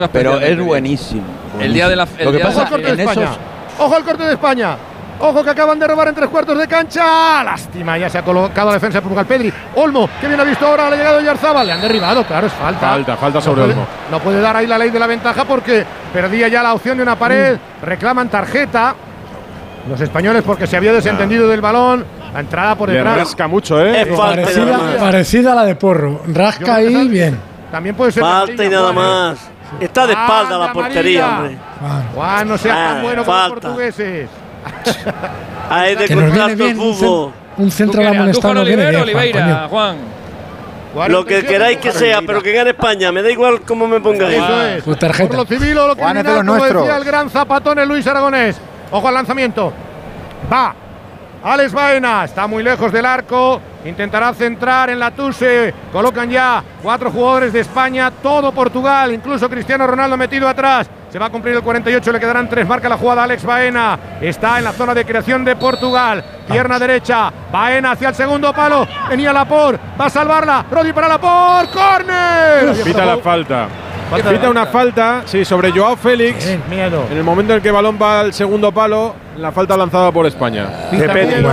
Pero es buenísimo. El día de la. Lo que pasa Ojo al corte de España. Ojo al corte de España. Ojo que acaban de robar en 3/4 de cancha. Lástima, ya se ha colocado la defensa de Portugal. Pedri, Olmo, que bien ha visto ahora la llegada de Oyarzabal. Le han derribado, claro, es falta. Falta sobre Olmo. No puede dar ahí la ley de la ventaja porque perdía ya la opción de una pared. Reclaman tarjeta los españoles porque se había desentendido del balón. La entrada por detrás. Le rasca mucho, ¿eh? Parecida a la de Porro. Rasca ahí bien. También puede ser. Falta y nada más. Está de espalda la portería, hombre. Juan, no seas tan bueno como los portugueses. Ahí de contrato el fútbol. Un centro amonestado viene bien, Oliveira, Juan. Lo que queráis que sea, pero que gane España. Me da igual cómo me pongáis. Eso es. Su tarjeta. Por lo civil o lo criminal, como decía el gran zapatón Luis Aragonés. Ojo al lanzamiento. Va. Alex Baena está muy lejos del arco. Intentará centrar en la Tuse. Colocan ya 4 jugadores de España. Todo Portugal. Incluso Cristiano Ronaldo metido atrás. Se va a cumplir el 48. Le quedarán 3. Marca la jugada Alex Baena. Está en la zona de creación de Portugal. Pierna derecha. Baena hacia el segundo palo. Venía Laporte. Va a salvarla. Rodri para Laporte. ¡Córner! Pita la falta. Pita una falta, sí, sobre Joao Félix. Miedo. En el momento en el que el balón va al segundo palo, la falta lanzada por España. Creo que era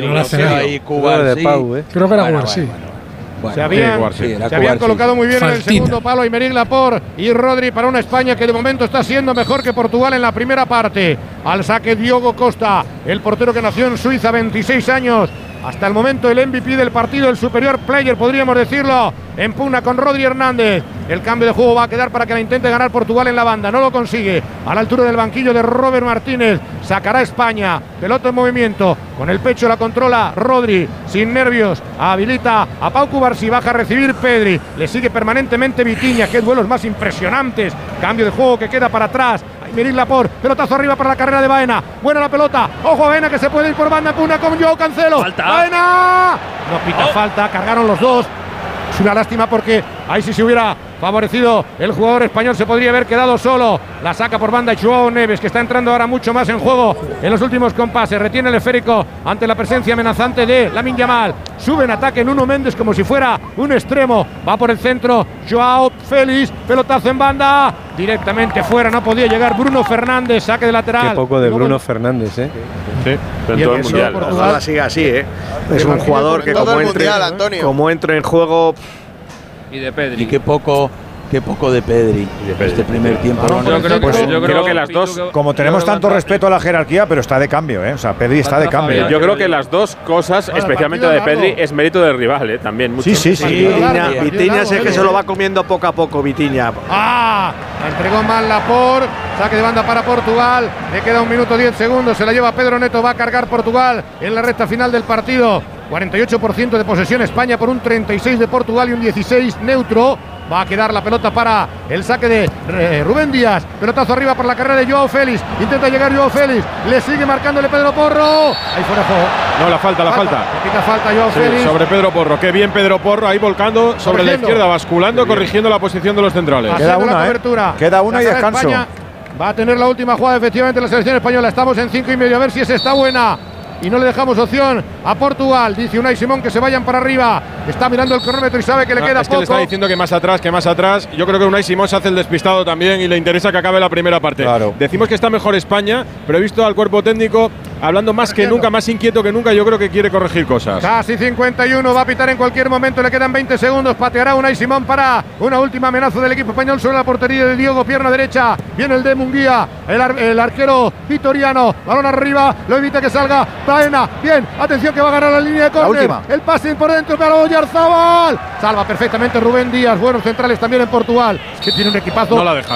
Cubarsí. Se habían colocado muy bien en el segundo palo Aymeric Laporte y Rodri para una España que de momento está siendo mejor que Portugal en la primera parte. Al saque Diogo Costa, el portero que nació en Suiza, 26 años. Hasta el momento el MVP del partido, el superior player, podríamos decirlo, en pugna con Rodri Hernández. El cambio de juego va a quedar para que la intente ganar Portugal en la banda. No lo consigue. A la altura del banquillo de Robert Martínez. Sacará España. Pelota en movimiento. Con el pecho la controla Rodri. Sin nervios. Habilita a Pau Cubarsí. Baja a recibir Pedri. Le sigue permanentemente Vitinha. Qué duelos más impresionantes. Cambio de juego que queda para atrás. Aymeric Laporte, pelotazo arriba para la carrera de Baena. Buena la pelota. Ojo a Baena que se puede ir por banda en pugna con Joao Cancelo. Falta. Baena. No pita falta. Cargaron los dos. Es una lástima porque ahí sí se hubiera favorecido el jugador español, se podría haber quedado solo. La saca por banda Joao Neves, que está entrando ahora mucho más en juego en los últimos compases. Retiene el esférico ante la presencia amenazante de Lamine Yamal. Sube en ataque Nuno Méndez como si fuera un extremo. Va por el centro Joao Félix. Pelotazo en banda. Directamente fuera, no podía llegar Bruno Fernández. Saque de lateral. Qué poco de Bruno Fernández, ¿eh? Sí, en todo el mundial. Ojalá siga así, ¿eh? Es un jugador que como entre en juego. Y de Pedri. Y qué poco de Pedri este primer tiempo. Yo creo que las dos, como tenemos tanto respeto a la jerarquía, pero está de cambio, ¿eh? O sea, Pedri está de cambio. Yo creo que las dos cosas, especialmente la de Pedri, es mérito del rival, ¿eh? También mucho. Sí. Vitinha es el que se lo va comiendo poco a poco, Vitinha. La entregó mal Laporte. Saque de banda para Portugal. Le queda 1 minuto 10 segundos. Se la lleva Pedro Neto. Va a cargar Portugal en la recta final del partido. 48% de posesión España por un 36% de Portugal y un 16% neutro. Va a quedar la pelota para el saque de Rubén Díaz. Pelotazo arriba por la carrera de Joao Félix. Intenta llegar Joao Félix. Le sigue marcándole Pedro Porro. Ahí fuera juego. No, la falta. Quita falta Joao Félix. Sobre Pedro Porro. Qué bien Pedro Porro ahí volcando sobre la izquierda, basculando, corrigiendo la posición de los centrales. Queda una, Queda una y descanso. España va a tener la última jugada efectivamente la selección española. Estamos en 5,5. A ver si esa está buena. Y no le dejamos opción a Portugal. Dice Unai Simón que se vayan para arriba. Está mirando el cronómetro y sabe que le queda es que poco. le está diciendo que más atrás. Yo creo que Unai Simón se hace el despistado también y le interesa que acabe la primera parte. Claro. Decimos que está mejor España, pero he visto al cuerpo técnico hablando más que nunca, más inquieto que nunca. Yo creo que quiere corregir cosas. Casi 51, va a pitar en cualquier momento. Le quedan 20 segundos. Pateará Unai Simón para una última amenaza del equipo español sobre la portería de Diego. Pierna derecha. Viene el de Munguía. El arquero vitoriano. Balón arriba. Lo evita que salga Baena. Bien. Atención que va a ganar la línea de córner. El pase por dentro para Oyarzabal. Salva perfectamente Rubén Díaz. Buenos centrales también en Portugal. Es que tiene un equipazo. No la deja.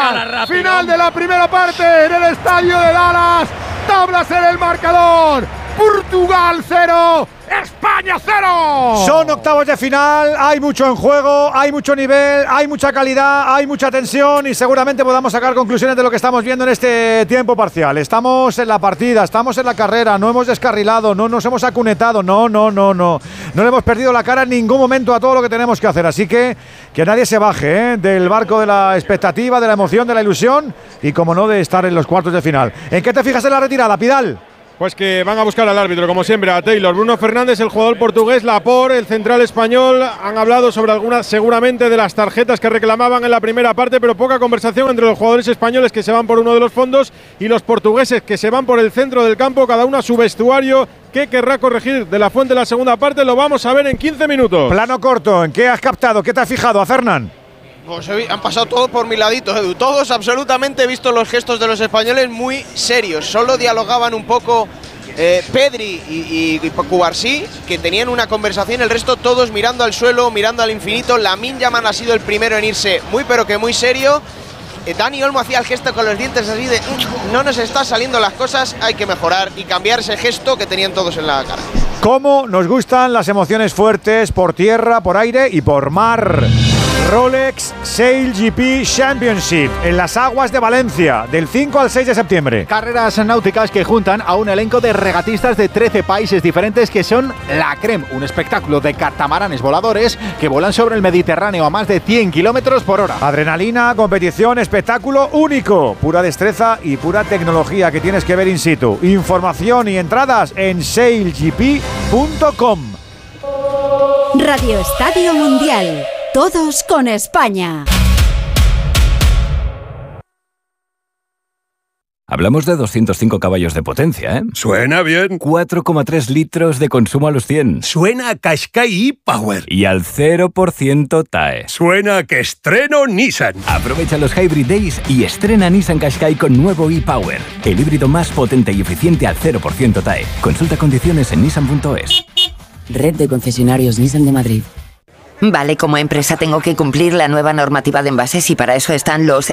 Final de la primera parte en el estadio de Dallas. Tablas en el marcador. Portugal 0. España 0. Son octavos de final, hay mucho en juego, hay mucho nivel, hay mucha calidad, hay mucha tensión y seguramente podamos sacar conclusiones de lo que estamos viendo en este tiempo parcial. Estamos en la partida, estamos en la carrera, no hemos descarrilado, no nos hemos acunetado, no le hemos perdido la cara en ningún momento a todo lo que tenemos que hacer, así que nadie se baje del barco de la expectativa, de la emoción, de la ilusión y como no de estar en los cuartos de final. ¿En qué te fijas en la retirada, Pidal? Pues que van a buscar al árbitro, como siempre, a Taylor. Bruno Fernández, el jugador portugués, Laporte, el central español. Han hablado sobre algunas, seguramente, de las tarjetas que reclamaban en la primera parte, pero poca conversación entre los jugadores españoles que se van por uno de los fondos y los portugueses que se van por el centro del campo, cada uno a su vestuario. ¿Qué querrá corregir de la Fuente en la segunda parte? Lo vamos a ver en 15 minutos. Plano corto, ¿en qué has captado? ¿Qué te has fijado, a Fernán? Pues han pasado todos por mi ladito, Edu. Todos absolutamente, he visto los gestos de los españoles muy serios. Solo dialogaban un poco Pedri y Cubarsí, que tenían una conversación. El resto todos mirando al suelo, mirando al infinito. Lamine Yamal ha sido el primero en irse muy pero que muy serio. Dani Olmo hacía el gesto con los dientes así de no nos está saliendo las cosas, hay que mejorar y cambiar ese gesto que tenían todos en la cara. ¿Cómo nos gustan las emociones fuertes por tierra, por aire y por mar? Rolex Sail GP Championship en las aguas de Valencia, del 5 al 6 de septiembre. Carreras náuticas que juntan a un elenco de regatistas de 13 países diferentes que son la creme, un espectáculo de catamaranes voladores que vuelan sobre el Mediterráneo a más de 100 kilómetros por hora. Adrenalina, competición, espectáculo único, pura destreza y pura tecnología que tienes que ver in situ. Información y entradas en sailgp.com. Radio Estadio Mundial. Todos con España. Hablamos de 205 caballos de potencia, ¿eh? Suena bien. 4,3 litros de consumo a los 100. Suena a Qashqai e-Power. Y al 0% TAE. Suena a que estreno Nissan. Aprovecha los Hybrid Days y estrena Nissan Qashqai con nuevo e-Power. El híbrido más potente y eficiente al 0% TAE. Consulta condiciones en nissan.es. Red de concesionarios Nissan de Madrid. Vale, como empresa tengo que cumplir la nueva normativa de envases y para eso están los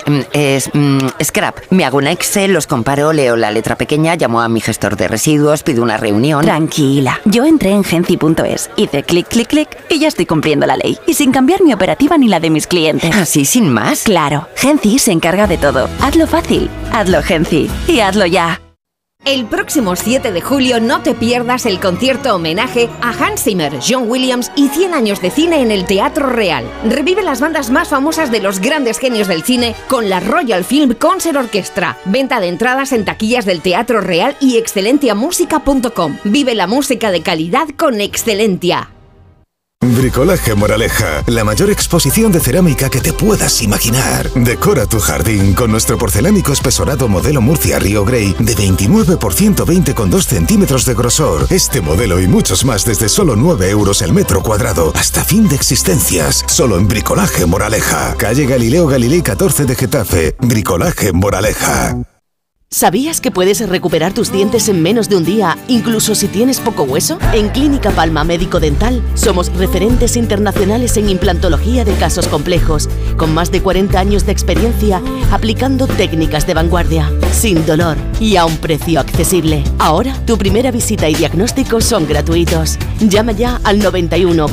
scrap. Me hago un Excel, los comparo, leo la letra pequeña, llamo a mi gestor de residuos, pido una reunión. Tranquila, yo entré en Genci.es, hice clic, clic, clic y ya estoy cumpliendo la ley. Y sin cambiar mi operativa ni la de mis clientes. ¿Así sin más? Claro, Genci se encarga de todo. Hazlo fácil, hazlo Genci y hazlo ya. El próximo 7 de julio no te pierdas el concierto homenaje a Hans Zimmer, John Williams y 100 años de cine en el Teatro Real. Revive las bandas más famosas de los grandes genios del cine con la Royal Film Concert Orchestra. Venta de entradas en taquillas del Teatro Real y excelentiamusica.com. Vive la música de calidad con Excelentia. Bricolaje Moraleja, la mayor exposición de cerámica que te puedas imaginar. Decora tu jardín con nuestro porcelánico espesorado modelo Murcia Río Grey de 29 por 120,2 centímetros de grosor. Este modelo y muchos más desde solo 9 euros el metro cuadrado. Hasta fin de existencias. Solo en Bricolaje Moraleja. Calle Galileo Galilei 14 de Getafe. Bricolaje Moraleja. ¿Sabías que puedes recuperar tus dientes en menos de un día, incluso si tienes poco hueso? En Clínica Palma Médico Dental somos referentes internacionales en implantología de casos complejos, con más de 40 años de experiencia aplicando técnicas de vanguardia, sin dolor y a un precio accesible. Ahora, tu primera visita y diagnóstico son gratuitos. Llama ya al 91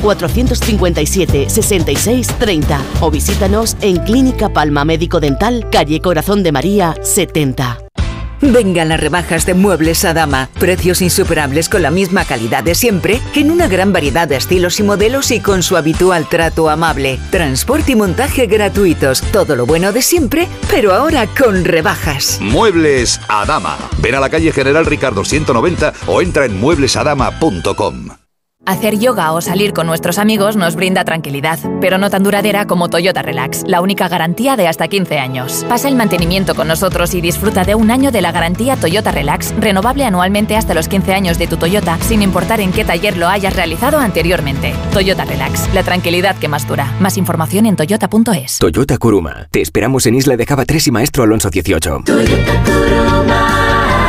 457 66 30 o visítanos en Clínica Palma Médico Dental, calle Corazón de María 70. Vengan las rebajas de Muebles Adama. Precios insuperables con la misma calidad de siempre, en una gran variedad de estilos y modelos y con su habitual trato amable. Transporte y montaje gratuitos. Todo lo bueno de siempre, pero ahora con rebajas. Muebles Adama. Ven a la calle General Ricardo 190 o entra en mueblesadama.com. Hacer yoga o salir con nuestros amigos nos brinda tranquilidad, pero no tan duradera como Toyota Relax, la única garantía de hasta 15 años. Pasa el mantenimiento con nosotros y disfruta de un año de la garantía Toyota Relax, renovable anualmente hasta los 15 años de tu Toyota, sin importar en qué taller lo hayas realizado anteriormente. Toyota Relax, la tranquilidad que más dura. Más información en toyota.es. Toyota Kuruma. Te esperamos en Isla de Java 3 y Maestro Alonso 18. Toyota Kuruma.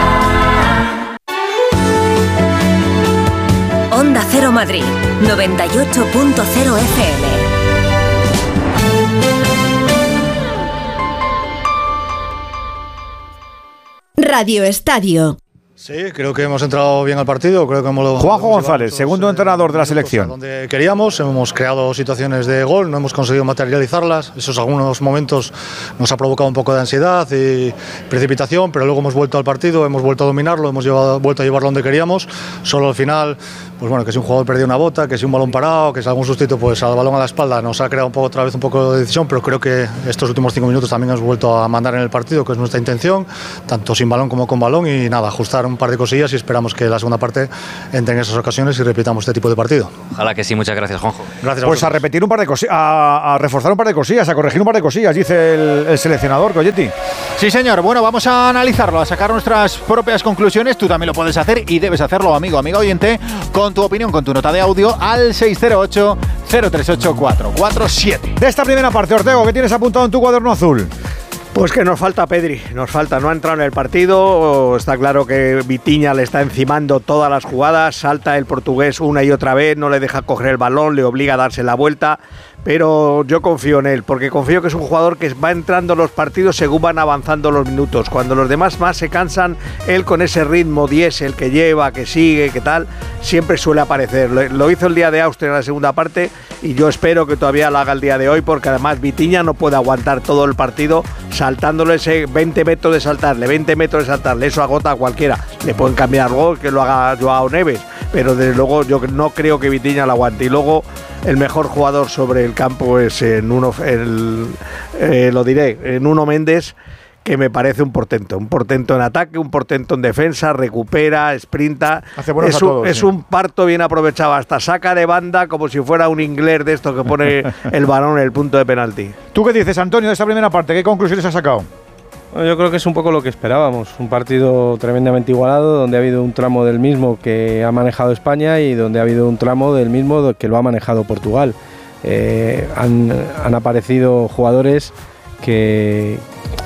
Onda Cero Madrid, 98.0 FM. Radio Estadio. Sí, creo que hemos entrado bien al partido. Creo que Juanjo González, segundo entrenador de la selección. Donde queríamos, hemos creado situaciones de gol, no hemos conseguido materializarlas. Esos algunos momentos nos ha provocado un poco de ansiedad y precipitación, pero luego hemos vuelto al partido, hemos vuelto a dominarlo, hemos vuelto a llevarlo donde queríamos. Solo al final, pues bueno, que si un jugador perdió una bota, que si un balón parado, que si algún sustito, pues al balón a la espalda, nos ha creado otra vez un poco de decisión, pero creo que estos últimos 5 minutos también hemos vuelto a mandar en el partido, que es nuestra intención, tanto sin balón como con balón, y nada, ajustar un par de cosillas y esperamos que la segunda parte entre en esas ocasiones y repitamos este tipo de partido. Ojalá que sí, muchas gracias, Juanjo. Gracias. Pues a repetir un par de cosillas, a reforzar un par de cosillas, a corregir un par de cosillas, dice el seleccionador, Colletti. Sí, señor. Bueno, vamos a analizarlo, a sacar nuestras propias conclusiones. Tú también lo puedes hacer y debes hacerlo, amigo, amiga oyente, con tu opinión, con tu nota de audio al 608-038-447. De esta primera parte, Ortego, ¿qué tienes apuntado en tu cuaderno azul? Pues que nos falta Pedri, no ha entrado en el partido, está claro que Vitinha le está encimando todas las jugadas, salta el portugués una y otra vez, no le deja coger el balón, le obliga a darse la vuelta, pero yo confío en él, porque confío que es un jugador que va entrando en los partidos según van avanzando los minutos, cuando los demás más se cansan, él con ese ritmo diésel que lleva, que sigue, que tal, siempre suele aparecer, lo hizo el día de Austria en la segunda parte y yo espero que todavía lo haga el día de hoy, porque además Vitinha no puede aguantar todo el partido saltándole ese 20 metros de saltarle, eso agota a cualquiera. Le pueden cambiar algo que lo haga Joao Neves, pero desde luego yo no creo que Vitinha lo aguante. Y luego el mejor jugador sobre el campo es Nuno Méndez, que me parece un portento en ataque, un portento en defensa, recupera, sprinta, es un parto bien aprovechado, hasta saca de banda como si fuera un inglés de esto que pone el balón en el punto de penalti. ¿Tú qué dices, Antonio, de esta primera parte? ¿Qué conclusiones has sacado? Bueno, yo creo que es un poco lo que esperábamos, un partido tremendamente igualado, donde ha habido un tramo del mismo que ha manejado España y donde ha habido un tramo del mismo que lo ha manejado Portugal. Han aparecido jugadores que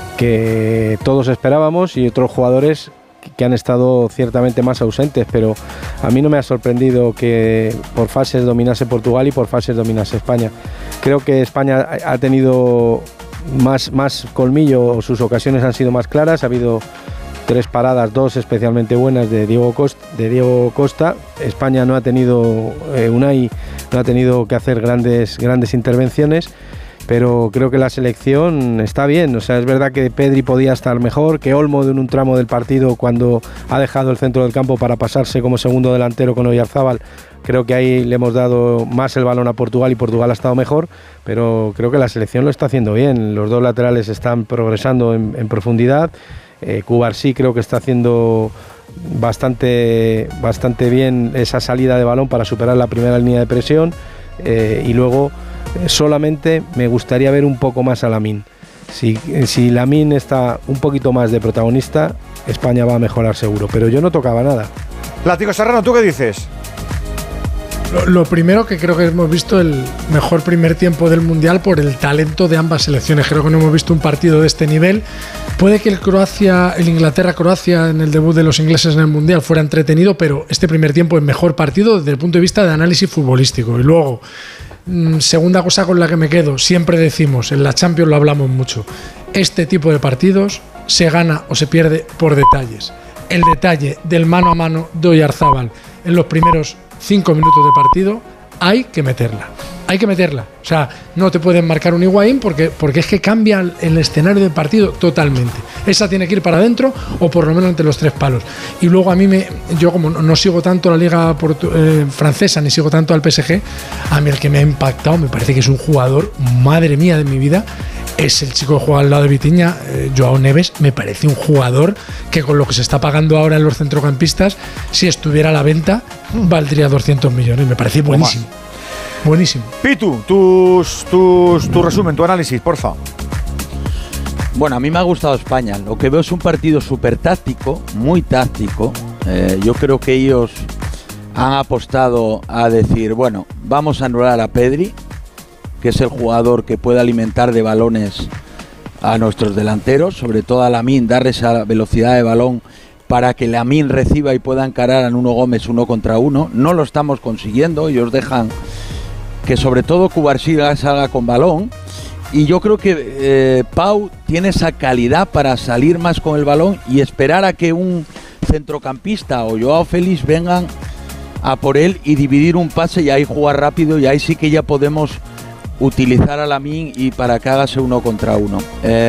todos esperábamos y otros jugadores que han estado ciertamente más ausentes, pero a mí no me ha sorprendido que por fases dominase Portugal y por fases dominase España. Creo que España ha tenido más colmillo, sus ocasiones han sido más claras, ha habido 3 paradas, 2 especialmente buenas de Diego Costa. España no ha tenido, Unai no ha tenido que hacer grandes intervenciones, pero creo que la selección está bien. O sea, es verdad que Pedri podía estar mejor, que Olmo en un tramo del partido, cuando ha dejado el centro del campo para pasarse como segundo delantero con Oyarzábal, creo que ahí le hemos dado más el balón a Portugal y Portugal ha estado mejor, pero creo que la selección lo está haciendo bien. Los 2 laterales están progresando en profundidad. Cubarsí creo que está haciendo bastante bien esa salida de balón para superar la primera línea de presión, y luego solamente me gustaría ver un poco más a Lamine. Si Lamine está un poquito más de protagonista, España va a mejorar seguro, pero yo no tocaba nada. Látigo Serrano, ¿tú qué dices? Lo primero, que creo que hemos visto el mejor primer tiempo del Mundial por el talento de ambas selecciones. Creo que no hemos visto un partido de este nivel. Puede que el Inglaterra-Croacia en el debut de los ingleses en el Mundial fuera entretenido, pero este primer tiempo es mejor partido desde el punto de vista de análisis futbolístico. Y luego, segunda cosa con la que me quedo, siempre decimos, en la Champions lo hablamos mucho, este tipo de partidos se gana o se pierde por detalles. El detalle del mano a mano de Oyarzábal en los primeros 5 minutos de partido, hay que meterla. O sea, no te pueden marcar un Higuaín porque es que cambia el escenario del partido totalmente. Esa tiene que ir para adentro o por lo menos entre los 3 palos. Y luego yo como no sigo tanto la liga francesa ni sigo tanto al PSG, a mí el que me ha impactado, me parece que es un jugador, madre mía de mi vida, es el chico que juega al lado de Vitinha, Joao Neves. Me parece un jugador que con lo que se está pagando ahora en los centrocampistas, si estuviera a la venta, valdría 200 millones. Me parece buenísimo. Buenísimo. Pitu, tu resumen, tu análisis, porfa. Bueno, a mí me ha gustado España. Lo que veo es un partido súper táctico, muy táctico. Yo creo que ellos han apostado a decir, bueno, vamos a anular a Pedri, que es el jugador que puede alimentar de balones a nuestros delanteros, sobre todo a Lamine, darle esa velocidad de balón para que Lamine reciba y pueda encarar a Nuno Gómez 1 contra 1. No lo estamos consiguiendo, ellos dejan que sobre todo Cubarsí salga con balón, y yo creo que Pau tiene esa calidad para salir más con el balón y esperar a que un centrocampista o Joao Félix vengan a por él y dividir un pase y ahí jugar rápido, y ahí sí que ya podemos utilizar a Lamine y para que hágase 1 contra 1.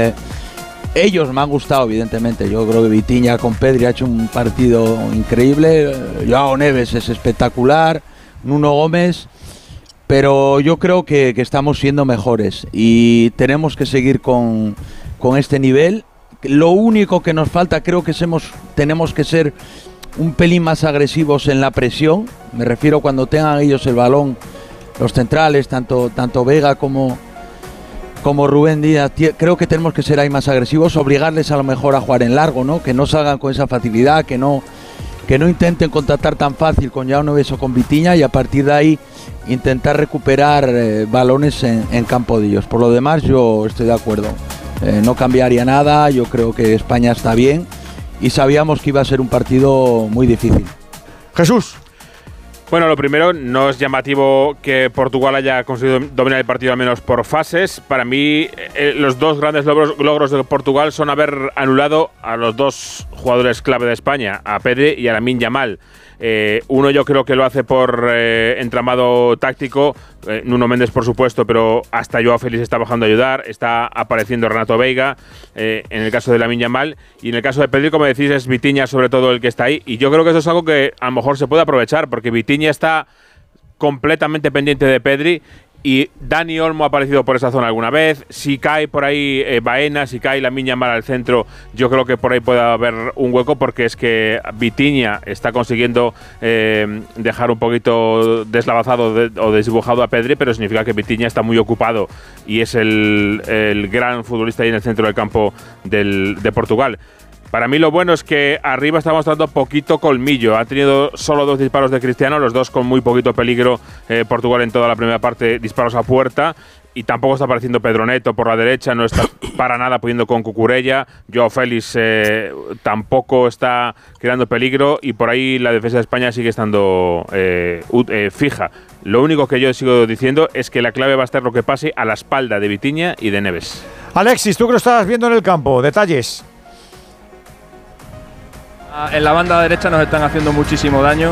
Ellos me han gustado, evidentemente. Yo creo que Vitinha con Pedri ha hecho un partido increíble. Joao Neves es espectacular, Nuno Gómez, pero yo creo que estamos siendo mejores y tenemos que seguir con este nivel, lo único que nos falta, creo que tenemos que ser un pelín más agresivos en la presión. Me refiero cuando tengan ellos el balón, los centrales, tanto Vega como Rubén Díaz. Creo que tenemos que ser ahí más agresivos, obligarles a lo mejor a jugar en largo, ¿no? Que no salgan con esa facilidad, que no intenten contactar tan fácil con Yao Neves o con Vitinha, y a partir de ahí intentar recuperar balones en campo de ellos. Por lo demás, yo estoy de acuerdo. No cambiaría nada, yo creo que España está bien y sabíamos que iba a ser un partido muy difícil. Jesús. Bueno, lo primero, no es llamativo que Portugal haya conseguido dominar el partido al menos por fases. Para mí, los dos grandes logros de Portugal son haber anulado a los dos jugadores clave de España, a Pedri y a Lamine Yamal. Uno yo creo que lo hace por entramado táctico, Nuno Méndez por supuesto, pero hasta Joao Félix está bajando a ayudar, está apareciendo Renato Veiga, en el caso de Lamine Yamal, y en el caso de Pedri, como decís, es Vitinha sobre todo el que está ahí, y yo creo que eso es algo que a lo mejor se puede aprovechar, porque Vitinha está completamente pendiente de Pedri, y Dani Olmo ha aparecido por esa zona alguna vez. Si cae por ahí Baena, si cae Lamine Yamal al centro, yo creo que por ahí puede haber un hueco, porque es que Vitinha está consiguiendo dejar un poquito deslavazado o desdibujado a Pedri, pero significa que Vitinha está muy ocupado y es el gran futbolista ahí en el centro del campo de Portugal. Para mí lo bueno es que arriba está mostrando poquito colmillo. Ha tenido solo 2 disparos de Cristiano, los dos con muy poquito peligro. Portugal en toda la primera parte, disparos a puerta. Y tampoco está apareciendo Pedro Neto por la derecha, no está para nada pudiendo con Cucurella. Joao Félix tampoco está creando peligro, y por ahí la defensa de España sigue estando fija. Lo único que yo sigo diciendo es que la clave va a estar lo que pase a la espalda de Vitinha y de Neves. Alexis, tú que lo estás viendo en el campo, detalles. En la banda derecha nos están haciendo muchísimo daño,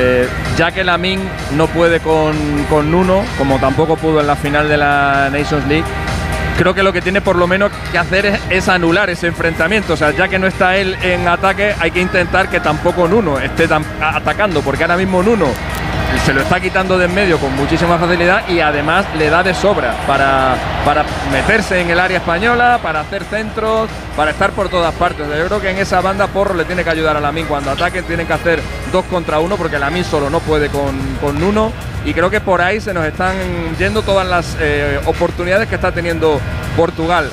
ya que Lamine no puede con Nuno, como tampoco pudo en la final de la Nations League. Creo que lo que tiene por lo menos que hacer es anular ese enfrentamiento. O sea, ya que no está él en ataque, hay que intentar que tampoco Nuno esté atacando, porque ahora mismo Nuno se lo está quitando de en medio con muchísima facilidad, y además le da de sobra para meterse en el área española, para hacer centros, para estar por todas partes. Yo creo que en esa banda Porro le tiene que ayudar a Lamine cuando ataquen, tienen que hacer 2 contra 1, porque Lamine solo no puede con Nuno, y creo que por ahí se nos están yendo todas las oportunidades que está teniendo Portugal.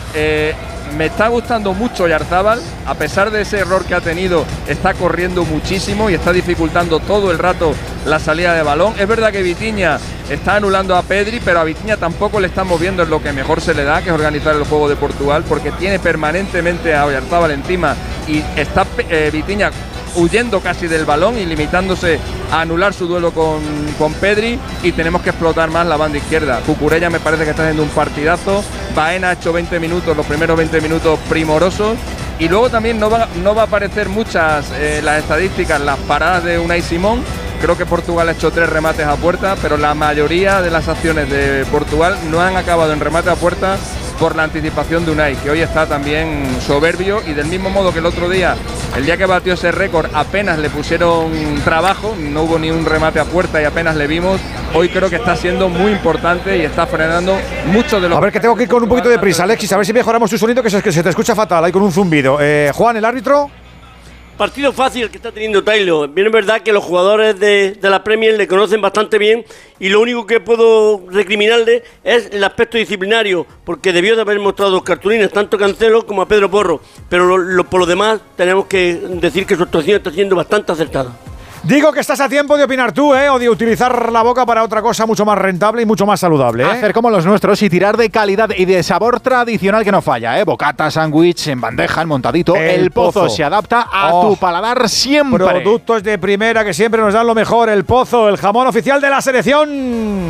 Me está gustando mucho Oyarzabal, a pesar de ese error que ha tenido, está corriendo muchísimo y está dificultando todo el rato la salida de balón. Es verdad que Vitinha está anulando a Pedri, pero a Vitinha tampoco le están moviendo en lo que mejor se le da, que es organizar el juego de Portugal, porque tiene permanentemente a Oyarzabal encima, y está Vitinha huyendo casi del balón y limitándose a anular su duelo con Pedri, y tenemos que explotar más la banda izquierda. Cucurella me parece que está haciendo un partidazo, Baena ha hecho 20 minutos, los primeros 20 minutos primorosos, y luego también no va a aparecer muchas las estadísticas, las paradas de Unai Simón. Creo que Portugal ha hecho 3 remates a puerta, pero la mayoría de las acciones de Portugal no han acabado en remate a puerta por la anticipación de Unai, que hoy está también soberbio, y del mismo modo que el otro día, el día que batió ese récord, apenas le pusieron trabajo, no hubo ni un remate a puerta y apenas le vimos. Hoy creo que está siendo muy importante y está frenando mucho de lo... A ver, que tengo que ir con un poquito de prisa, Alexis, a ver si mejoramos tu sonido, que se te escucha fatal, ahí con un zumbido. Juan, el árbitro. Partido fácil que está teniendo Taylor. Bien, es verdad que los jugadores de la Premier le conocen bastante bien, y lo único que puedo recriminarle es el aspecto disciplinario, porque debió de haber mostrado 2 cartulinas, tanto a Cancelo como a Pedro Porro, pero por lo demás tenemos que decir que su actuación está siendo bastante acertada. Digo que estás a tiempo de opinar tú, o de utilizar la boca para otra cosa mucho más rentable y mucho más saludable. Hacer como los nuestros y tirar de calidad y de sabor tradicional que no falla, bocata, sándwich, en bandeja, en montadito. El Pozo se adapta a tu paladar siempre. Productos de primera que siempre nos dan lo mejor. El Pozo, el jamón oficial de la selección.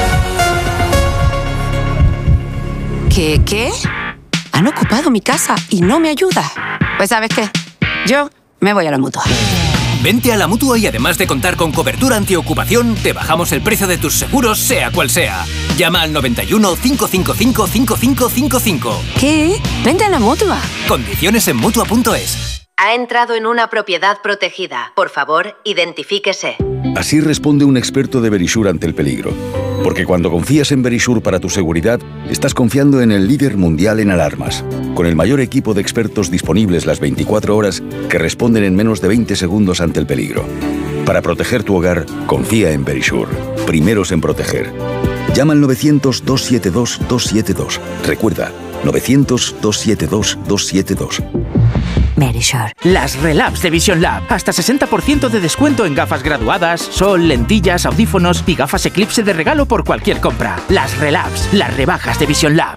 ¿Qué? Han ocupado mi casa y no me ayuda. Pues ¿sabes qué? Yo me voy a la Mutua. Vente a la Mutua y además de contar con cobertura antiocupación, te bajamos el precio de tus seguros, sea cual sea. Llama al 91 555 5555. ¿Qué? Vente a la Mutua. Condiciones en Mutua.es. Ha entrado en una propiedad protegida. Por favor, identifíquese. Así responde un experto de Verisure ante el peligro. Porque cuando confías en Verisure para tu seguridad, estás confiando en el líder mundial en alarmas, con el mayor equipo de expertos disponibles las 24 horas que responden en menos de 20 segundos ante el peligro. Para proteger tu hogar, confía en Verisure. Primeros en proteger. Llama al 900-272-272. Recuerda, 900-272-272. Verisure. Las Relabs de Vision Lab. Hasta 60% de descuento en gafas graduadas, sol, lentillas, audífonos y gafas Eclipse de regalo por cualquier compra. Las Relabs. Las rebajas de Vision Lab.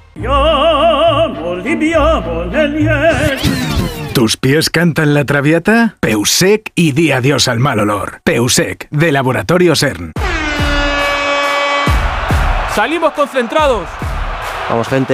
¿Tus pies cantan la Traviata? Peusec y di adiós al mal olor. Peusec, de Laboratorio CERN. ¡Salimos concentrados! Vamos, gente.